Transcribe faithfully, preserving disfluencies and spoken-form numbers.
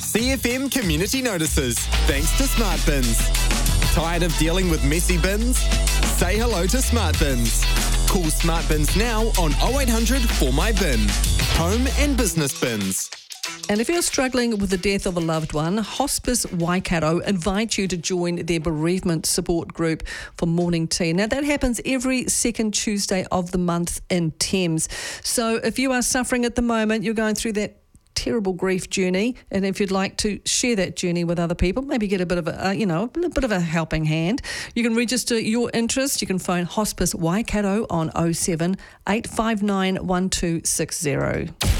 C F M Community Notices, thanks to Smart Bins. Tired of dealing with messy bins? Say hello to Smart Bins. Call Smart Bins now on oh eight hundred four my bin. Home and business bins. And if you're struggling with the death of a loved one, Hospice Waikato invite you to join their bereavement support group for morning tea. Now, that happens every second Tuesday of the month in Thames. So if you are suffering at the moment, you're going through that terrible grief journey, and if you'd like to share that journey with other people, maybe get a bit of a, uh, you know, a bit of a helping hand, you can register your interest. You can phone Hospice Waikato on oh seven eight five nine one two six zero.